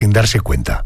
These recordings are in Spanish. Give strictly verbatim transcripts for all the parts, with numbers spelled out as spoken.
sin darse cuenta?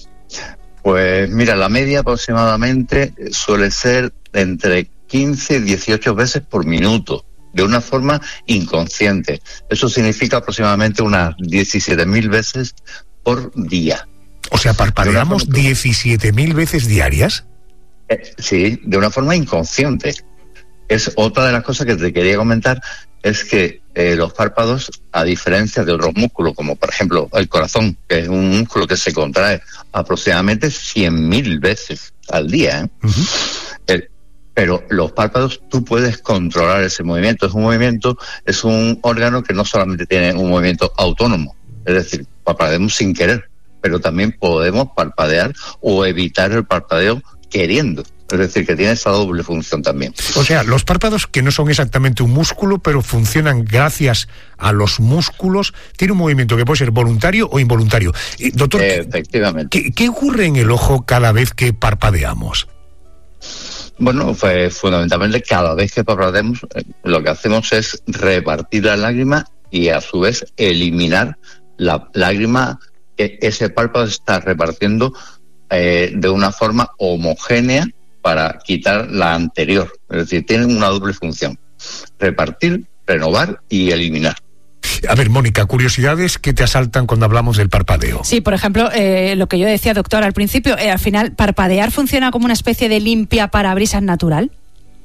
Pues mira, la media aproximadamente suele ser entre quince y dieciocho veces por minuto, de una forma inconsciente. Eso significa aproximadamente unas diecisiete mil veces por día. O sea, ¿parpadeamos diecisiete mil veces diarias? Eh, sí, de una forma inconsciente. Es otra de las cosas que te quería comentar, es que eh, los párpados, a diferencia de otros músculos, como por ejemplo el corazón, que es un músculo que se contrae aproximadamente cien mil veces al día, ¿eh? Uh-huh. el, pero los párpados, tú puedes controlar ese movimiento. Es un movimiento, es un órgano que no solamente tiene un movimiento autónomo, es decir, parpadeamos sin querer, pero también podemos parpadear o evitar el parpadeo queriendo. Es decir, que tiene esa doble función también. O sea, los párpados, que no son exactamente un músculo, pero funcionan gracias a los músculos, tiene un movimiento que puede ser voluntario o involuntario. Eh, doctor, efectivamente. ¿qué, ¿qué ocurre en el ojo cada vez que parpadeamos? Bueno, pues fundamentalmente cada vez que parpadeamos, eh, lo que hacemos es repartir la lágrima y a su vez eliminar la lágrima que ese párpado está repartiendo eh, de una forma homogénea, para quitar la anterior. Es decir, tienen una doble función: repartir, renovar y eliminar. A ver, Mónica, curiosidades que te asaltan cuando hablamos del parpadeo. Sí, por ejemplo, eh, lo que yo decía, doctor, al principio, eh, al final, ¿parpadear funciona como una especie de limpia parabrisas natural?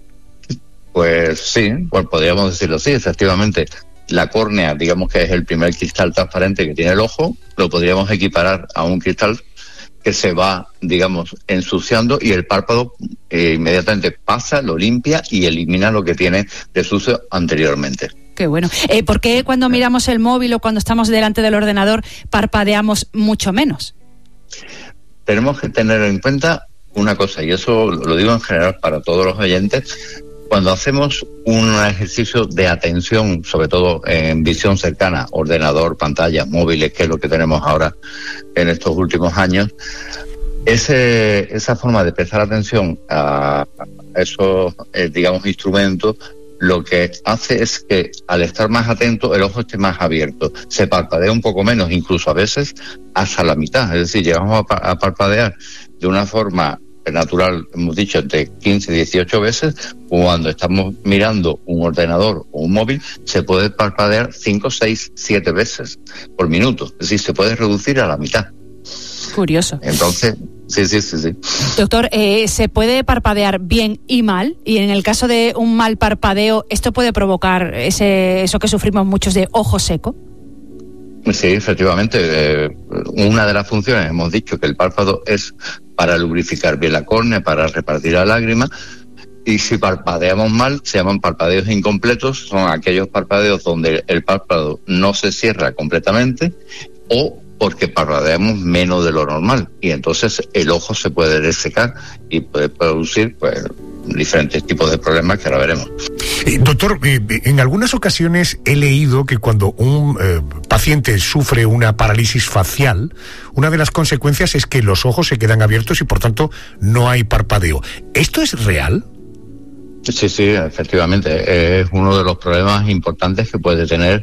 Pues sí, pues podríamos decirlo así, efectivamente. La córnea, digamos que es el primer cristal transparente que tiene el ojo, lo podríamos equiparar a un cristal que se va, digamos, ensuciando, y el párpado eh, inmediatamente pasa, lo limpia y elimina lo que tiene de sucio anteriormente. Qué bueno. Eh, ¿Por qué cuando miramos el móvil o cuando estamos delante del ordenador parpadeamos mucho menos? Tenemos que tener en cuenta una cosa, y eso lo digo en general para todos los oyentes. Cuando hacemos un ejercicio de atención, sobre todo en visión cercana, ordenador, pantallas, móviles, que es lo que tenemos ahora en estos últimos años, ese, esa forma de prestar atención a esos, eh, digamos, instrumentos, lo que hace es que al estar más atento el ojo esté más abierto, se parpadea un poco menos, incluso a veces hasta la mitad. Es decir, llegamos a, a parpadear de una forma natural, hemos dicho, de quince a dieciocho veces. Cuando estamos mirando un ordenador o un móvil, se puede parpadear cinco, seis, siete veces por minuto. Es decir, se puede reducir a la mitad. Curioso. Entonces, sí, sí, sí, sí. Doctor, eh, ¿se puede parpadear bien y mal? Y en el caso de un mal parpadeo, ¿esto puede provocar ese eso que sufrimos muchos de ojo seco? Sí, efectivamente. Eh, una de las funciones, hemos dicho que el párpado es para lubrificar bien la córnea, para repartir la lágrima, y si parpadeamos mal, se llaman parpadeos incompletos, son aquellos parpadeos donde el párpado no se cierra completamente o porque parpadeamos menos de lo normal, y entonces el ojo se puede desecar y puede producir, pues, diferentes tipos de problemas que ahora veremos. Eh, doctor, eh, en algunas ocasiones he leído que cuando un eh, paciente sufre una parálisis facial, una de las consecuencias es que los ojos se quedan abiertos y por tanto no hay parpadeo. ¿Esto es real? Sí, sí, efectivamente. Es uno de los problemas importantes que puede tener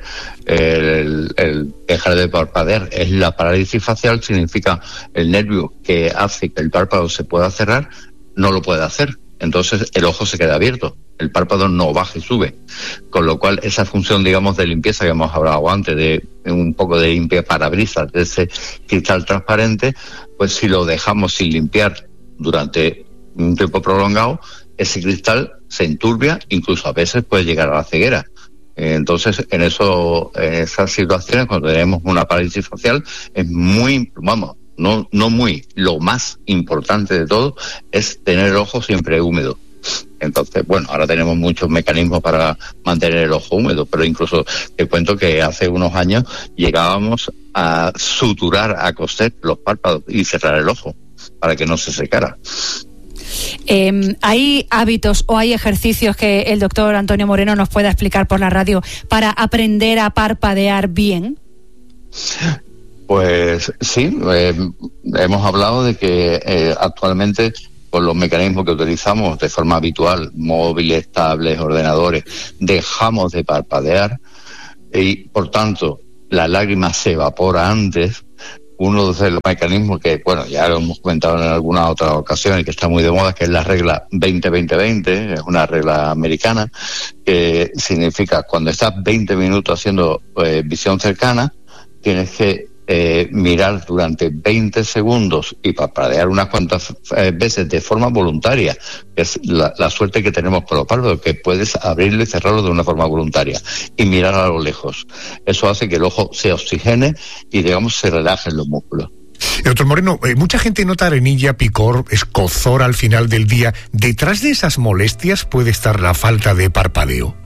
el, el dejar de parpadear. Es la parálisis facial, significa el nervio que hace que el párpado se pueda cerrar, no lo puede hacer. Entonces el ojo se queda abierto, el párpado no baja y sube, con lo cual esa función, digamos, de limpieza que hemos hablado antes, de un poco de limpia parabrisas de ese cristal transparente, pues si lo dejamos sin limpiar durante un tiempo prolongado, ese cristal se enturbia, incluso a veces puede llegar a la ceguera. Entonces, en eso, en esas situaciones, cuando tenemos una parálisis facial, es muy, vamos, no, no muy, lo más importante de todo es tener el ojo siempre húmedo. Entonces, bueno, ahora tenemos muchos mecanismos para mantener el ojo húmedo, pero incluso te cuento que hace unos años llegábamos a suturar, a coser los párpados y cerrar el ojo para que no se secara. Eh, ¿Hay hábitos o hay ejercicios que el doctor Antonio Moreno nos pueda explicar por la radio para aprender a parpadear bien? Pues sí, eh, hemos hablado de que eh, actualmente con los mecanismos que utilizamos de forma habitual, móviles, tablets, ordenadores, dejamos de parpadear y por tanto la lágrima se evapora antes, uno de los mecanismos que, bueno, ya lo hemos comentado en algunas otras ocasiones, que está muy de moda, que es la regla veinte veinte veinte, es una regla americana, que significa cuando estás veinte minutos haciendo eh, visión cercana, tienes que eh, mirar durante veinte segundos y parpadear unas cuantas eh, veces de forma voluntaria, que es la, la suerte que tenemos con los párpados, que puedes abrirlo y cerrarlo de una forma voluntaria y mirar a lo lejos. Eso hace que el ojo se oxigene y, digamos, se relajen los músculos. Doctor Moreno, eh, mucha gente nota arenilla, picor, escozor al final del día. ¿Detrás de esas molestias puede estar la falta de parpadeo?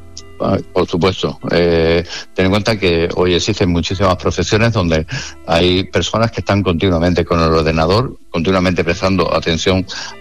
Por supuesto. Eh, ten en cuenta que hoy existen muchísimas profesiones donde hay personas que están continuamente con el ordenador, continuamente prestando atención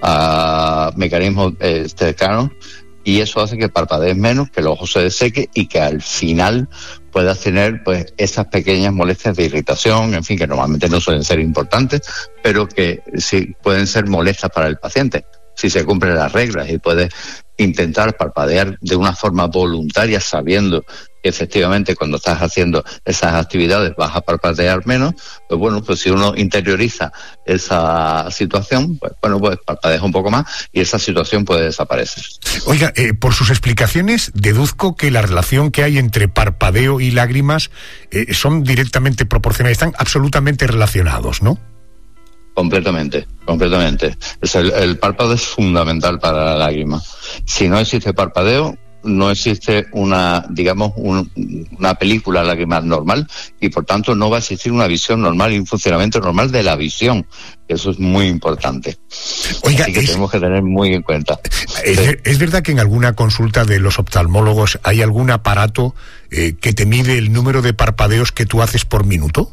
a mecanismos eh, cercanos, y eso hace que parpadees menos, que el ojo se deseque y que al final puedas tener pues esas pequeñas molestias de irritación, en fin, que normalmente no suelen ser importantes, pero que sí pueden ser molestas para el paciente. Si se cumplen las reglas y puedes intentar parpadear de una forma voluntaria, sabiendo que efectivamente cuando estás haciendo esas actividades vas a parpadear menos, pues bueno, pues si uno interioriza esa situación, pues bueno, pues parpadeas un poco más y esa situación puede desaparecer. Oiga, eh, por sus explicaciones deduzco que la relación que hay entre parpadeo y lágrimas eh, son directamente proporcionales, están absolutamente relacionados, ¿no? Completamente, completamente. Es el, el párpado es fundamental para la lágrima. Si no existe parpadeo, no existe una, digamos, un, una película lágrima normal y por tanto no va a existir una visión normal y un funcionamiento normal de la visión. Eso es muy importante. Oiga, así que es, tenemos que tener muy en cuenta. Es, sí. ¿Es verdad que en alguna consulta de los oftalmólogos hay algún aparato eh, que te mide el número de parpadeos que tú haces por minuto?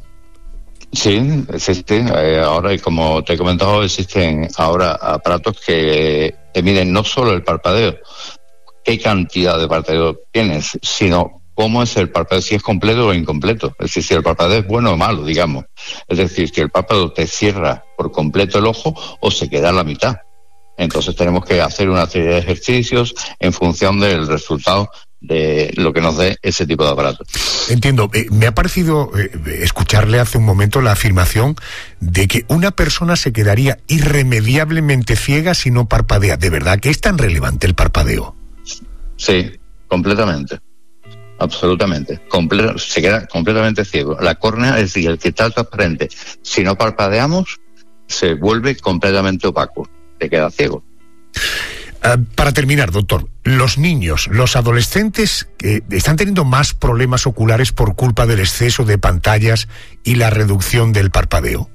Sí, existe. Eh, ahora, y como te he comentado, existen ahora aparatos que te miden no solo el parpadeo, qué cantidad de parpadeo tienes, sino cómo es el parpadeo, si es completo o incompleto. Es decir, si el parpadeo es bueno o malo, digamos. Es decir, si el párpado te cierra por completo el ojo o se queda a la mitad. Entonces tenemos que hacer una serie de ejercicios en función del resultado de lo que nos dé ese tipo de aparato. Entiendo. Eh, me ha parecido eh, escucharle hace un momento la afirmación de que una persona se quedaría irremediablemente ciega si no parpadea. ¿De verdad que es tan relevante el parpadeo? Sí, completamente. Absolutamente. Comple- se queda completamente ciego. La córnea, es decir, el cristal transparente, si no parpadeamos, se vuelve completamente opaco. Se queda ciego. Uh, para terminar, doctor, los niños, los adolescentes eh, están teniendo más problemas oculares por culpa del exceso de pantallas y la reducción del parpadeo.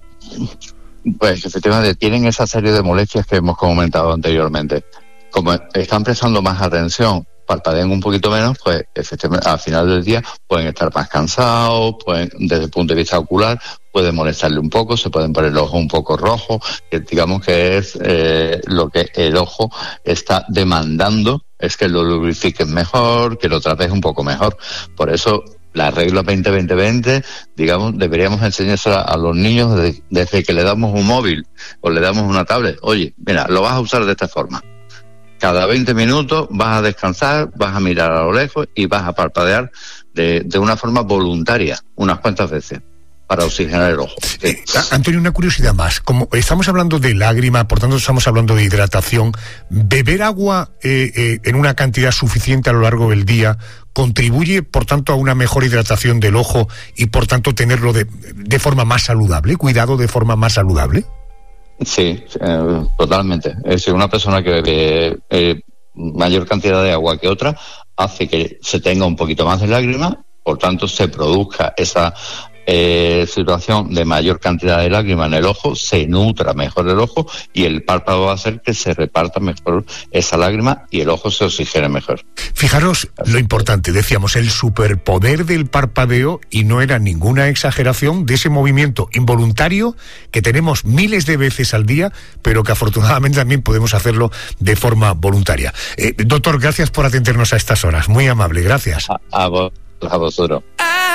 Pues efectivamente tienen esa serie de molestias que hemos comentado anteriormente. Como están prestando más atención, parpadean un poquito menos, pues efectivamente al final del día pueden estar más cansados, pueden, desde el punto de vista ocular, puede molestarle un poco, se pueden poner el ojo un poco rojo, que digamos que es eh, lo que el ojo está demandando, es que lo lubrifiques mejor, que lo trates un poco mejor. Por eso la regla veinte veinte veinte, digamos, deberíamos enseñársela a los niños desde, desde que le damos un móvil o le damos una tablet. Oye, mira, lo vas a usar de esta forma. Cada veinte minutos vas a descansar, vas a mirar a lo lejos y vas a parpadear de, de una forma voluntaria unas cuantas veces para oxigenar el ojo. Sí. Eh, Antonio, una curiosidad más. Como estamos hablando de lágrima, por tanto estamos hablando de hidratación, ¿beber agua eh, eh, en una cantidad suficiente a lo largo del día contribuye, por tanto, a una mejor hidratación del ojo y, por tanto, tenerlo de, de forma más saludable, cuidado de forma más saludable? Sí, eh, totalmente. Es decir, una persona que bebe eh, mayor cantidad de agua que otra hace que se tenga un poquito más de lágrima, por tanto se produzca esa eh, situación de mayor cantidad de lágrima en el ojo, se nutra mejor el ojo y el párpado va a hacer que se reparta mejor esa lágrima y el ojo se oxigene mejor. Fijaros lo importante, decíamos, el superpoder del parpadeo, y no era ninguna exageración, de ese movimiento involuntario que tenemos miles de veces al día, pero que afortunadamente también podemos hacerlo de forma voluntaria. Eh, doctor, gracias por atendernos a estas horas, muy amable, gracias. A, a vos, a vosotros.